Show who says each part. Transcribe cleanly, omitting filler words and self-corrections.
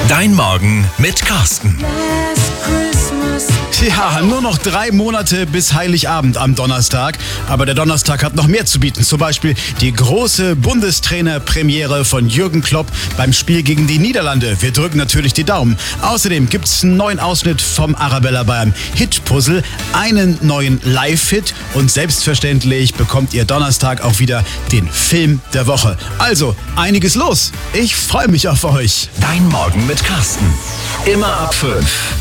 Speaker 1: Dein Morgen mit Carsten.
Speaker 2: Ja, nur noch 3 Monate bis Heiligabend am Donnerstag. Aber der Donnerstag hat noch mehr zu bieten. Zum Beispiel die große Bundestrainer-Premiere von Jürgen Klopp beim Spiel gegen die Niederlande. Wir drücken natürlich die Daumen. Außerdem gibt's einen neuen Ausschnitt vom Arabella beim Hit-Puzzle, einen neuen Live-Hit und selbstverständlich bekommt ihr Donnerstag auch wieder den Film der Woche. Also, einiges los. Ich freue mich auf euch.
Speaker 1: Dein Morgen mit Carsten. Immer ab 5.